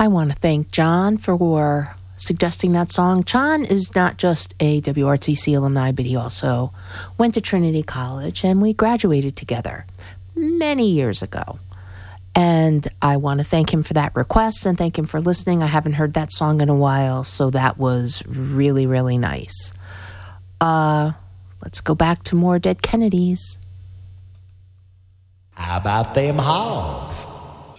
I want to thank John for suggesting that song. John is not just a WRTC alumni, but he also went to Trinity College, and we graduated together many years ago. And I want to thank him for that request and thank him for listening. I haven't heard that song in a while, so that was really, really nice. Let's go back to more Dead Kennedys. How about them hogs?